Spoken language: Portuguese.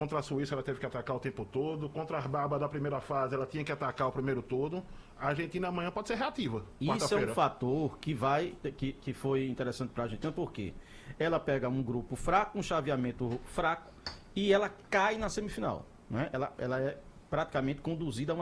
Contra a Suíça ela teve que atacar o tempo todo. Contra a Bárbara da primeira fase ela tinha que atacar o primeiro todo. A Argentina amanhã pode ser reativa. Isso é um fator que foi interessante para a Argentina, porque ela pega um grupo fraco, um chaveamento fraco, e ela cai na semifinal. Né? Ela é praticamente conduzida a uma